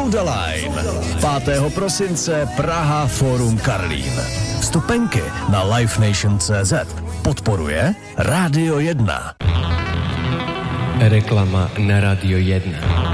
Sodaline. 5. prosince Praha Fórum Karlín. Vstupenky na LiveNation.cz. Podporuje Rádio 1. Reklama na Rádio 1.